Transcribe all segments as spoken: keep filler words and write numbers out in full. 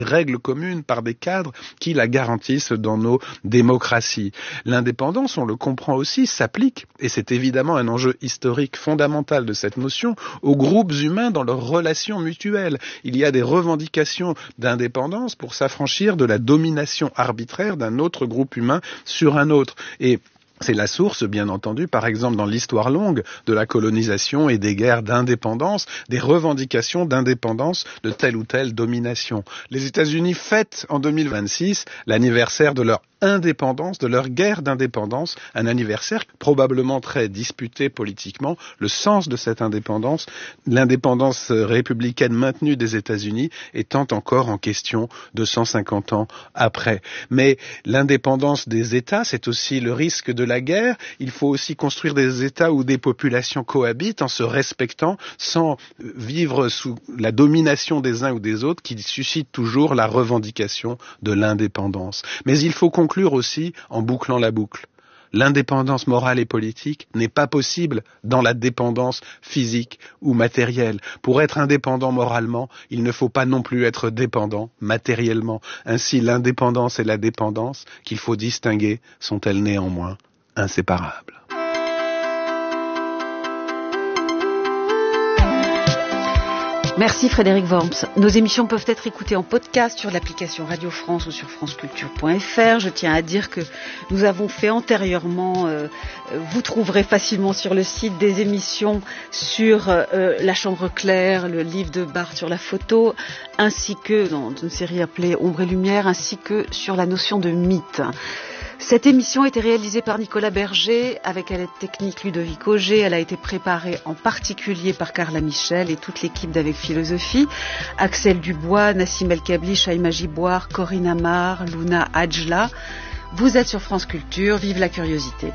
règles communes, par des cadres qui la garantissent dans nos démocraties. L'indépendance, on le comprend aussi, s'applique, et c'est évidemment un enjeu historique fondamental de cette notion, aux groupes humains dans leurs relations mutuelles. Il y a des revendications d'indépendance pour s'affranchir de la domination arbitraire d'un autre groupe humain sur un autre. Et c'est la source, bien entendu, par exemple dans l'histoire longue de la colonisation et des guerres d'indépendance, des revendications d'indépendance de telle ou telle domination. Les États-Unis fêtent en deux mille vingt-six l'anniversaire de leur indépendance, de leur guerre d'indépendance, un anniversaire probablement très disputé politiquement. Le sens de cette indépendance, l'indépendance républicaine maintenue des États-Unis étant encore en question deux cent cinquante ans après. Mais l'indépendance des États, c'est aussi le risque de la guerre. Il faut aussi construire des États où des populations cohabitent en se respectant sans vivre sous la domination des uns ou des autres qui suscite toujours la revendication de l'indépendance. Mais il faut conclure aussi en bouclant la boucle. L'indépendance morale et politique n'est pas possible dans la dépendance physique ou matérielle. Pour être indépendant moralement, il ne faut pas non plus être dépendant matériellement. Ainsi, l'indépendance et la dépendance, qu'il faut distinguer, sont-elles néanmoins inséparables. Merci Frédéric Worms. Nos émissions peuvent être écoutées en podcast sur l'application Radio France ou sur franceculture point f r. Je tiens à dire que nous avons fait antérieurement, euh, vous trouverez facilement sur le site des émissions sur euh, La Chambre claire, le livre de Barthes sur la photo, ainsi que dans une série appelée Ombre et Lumière, ainsi que sur la notion de mythe. Cette émission a été réalisée par Nicolas Berger avec à l'aide technique Ludovic Auger. Elle a été préparée en particulier par Carla Michel et toute l'équipe d'Avec Philosophie. Axel Dubois, Nassim El Kabli, Shaima Giboire, Corinne Amar, Luna Adjla. Vous êtes sur France Culture, vive la curiosité.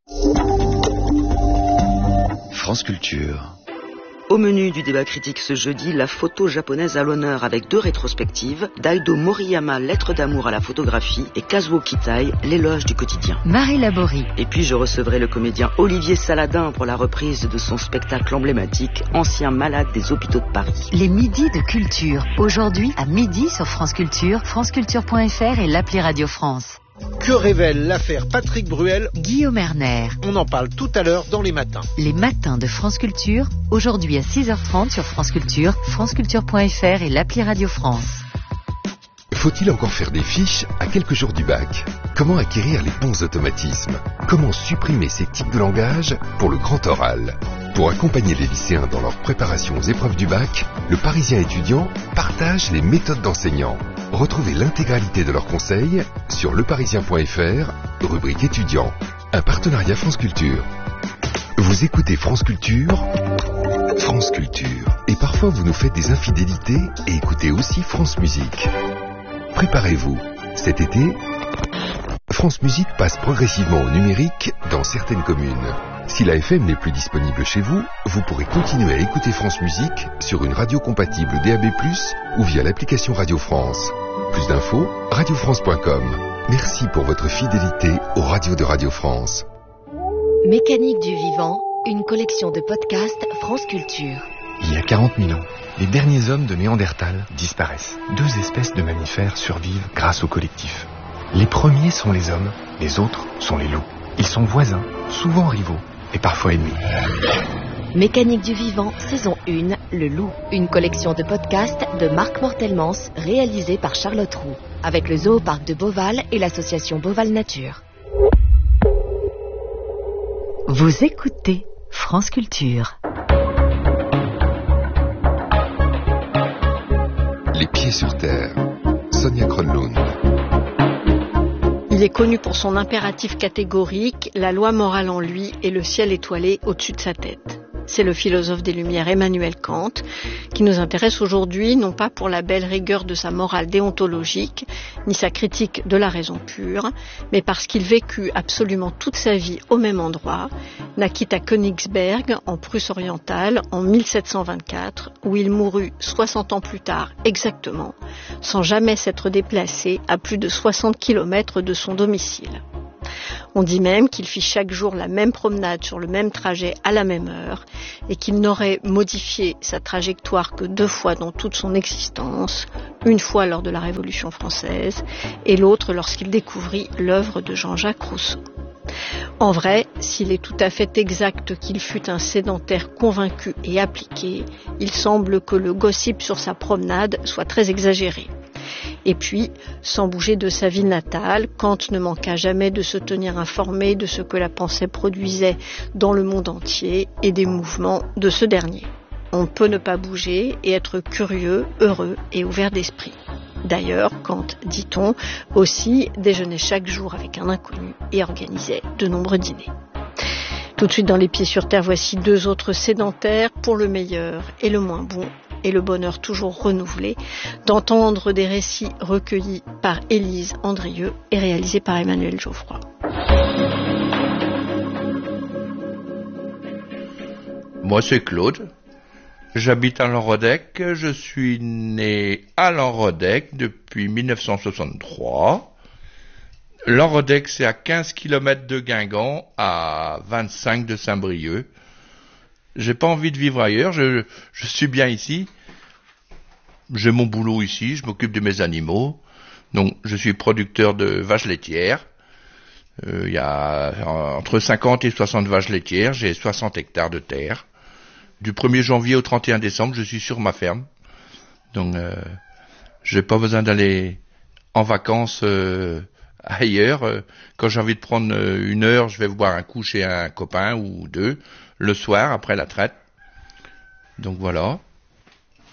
France Culture. Au menu du débat critique ce jeudi, la photo japonaise à l'honneur avec deux rétrospectives, Daido Moriyama, Lettre d'amour à la photographie, et Kazuo Kitai, L'éloge du quotidien. Marie Laborie. Et puis je recevrai le comédien Olivier Saladin pour la reprise de son spectacle emblématique, Ancien malade des hôpitaux de Paris. Les midis de culture, aujourd'hui à midi sur France Culture, franceculture point f r et l'appli Radio France. Que révèle l'affaire Patrick Bruel? Guillaume Erner. On en parle tout à l'heure dans les matins. Les matins de France Culture, aujourd'hui à six heures trente sur France Culture, franceculture point f r et l'appli Radio France. Faut-il encore faire des fiches à quelques jours du bac? Comment acquérir les bons automatismes? Comment supprimer ces tics de langage pour le grand oral? Pour accompagner les lycéens dans leur préparation aux épreuves du bac, le Parisien étudiant partage les méthodes d'enseignants. Retrouvez l'intégralité de leurs conseils sur leparisien point f r, rubrique étudiants. Un partenariat France Culture. Vous écoutez France Culture, France Culture. Et parfois vous nous faites des infidélités et écoutez aussi France Musique. Préparez-vous. Cet été, France Musique passe progressivement au numérique dans certaines communes. Si la F M n'est plus disponible chez vous, vous pourrez continuer à écouter France Musique sur une radio compatible D A B plus, ou via l'application Radio France. Plus d'infos, radio france point com. Merci pour votre fidélité aux radios de Radio France. Mécanique du vivant, une collection de podcasts France Culture. Il y a quarante mille ans, les derniers hommes de Néandertal disparaissent. Deux espèces de mammifères survivent grâce au collectif. Les premiers sont les hommes, les autres sont les loups. Ils sont voisins, souvent rivaux, et parfois ennemis. Mécanique du vivant, saison un, Le Loup. Une collection de podcasts de Marc Mortelmans, réalisée par Charlotte Roux, avec le Zooparc de Beauval et l'association Beauval Nature. Vous écoutez France Culture. Les pieds sur terre. Sonia Kronlund. Il est connu pour son impératif catégorique, la loi morale en lui et le ciel étoilé au-dessus de sa tête. C'est le philosophe des Lumières Emmanuel Kant qui nous intéresse aujourd'hui, non pas pour la belle rigueur de sa morale déontologique, ni sa critique de la raison pure, mais parce qu'il vécut absolument toute sa vie au même endroit, naquit à Königsberg, en Prusse orientale, en mille sept cent vingt-quatre, où il mourut soixante ans plus tard exactement, sans jamais s'être déplacé à plus de soixante kilomètres de son domicile. On dit même qu'il fit chaque jour la même promenade sur le même trajet à la même heure et qu'il n'aurait modifié sa trajectoire que deux fois dans toute son existence, une fois lors de la Révolution française et l'autre lorsqu'il découvrit l'œuvre de Jean-Jacques Rousseau. En vrai, s'il est tout à fait exact qu'il fut un sédentaire convaincu et appliqué, il semble que le gossip sur sa promenade soit très exagéré. Et puis, sans bouger de sa ville natale, Kant ne manqua jamais de se tenir informé de ce que la pensée produisait dans le monde entier et des mouvements de ce dernier. On peut ne pas bouger et être curieux, heureux et ouvert d'esprit. D'ailleurs, Kant, dit-on, aussi déjeunait chaque jour avec un inconnu et organisait de nombreux dîners. Tout de suite dans Les Pieds sur Terre, voici deux autres sédentaires pour le meilleur et le moins bon, et le bonheur toujours renouvelé, d'entendre des récits recueillis par Élise Andrieux et réalisés par Emmanuel Geoffroy. Moi, c'est Claude. J'habite à Lanrodec. Je suis né à Lanrodec depuis mille neuf cent soixante-trois. Lanrodec, c'est à quinze kilomètres de Guingamp, à vingt-cinq de Saint-Brieuc. J'ai pas envie de vivre ailleurs, je, je suis bien ici. J'ai mon boulot ici, je m'occupe de mes animaux. Donc, je suis producteur de vaches laitières. Il euh, y a entre cinquante et soixante vaches laitières, j'ai soixante hectares de terre. Du premier janvier au trente et un décembre, je suis sur ma ferme. Donc, euh, j'ai pas besoin d'aller en vacances euh, ailleurs. Quand j'ai envie de prendre une heure, je vais boire un coup chez un copain ou deux, le soir, après la traite. Donc voilà.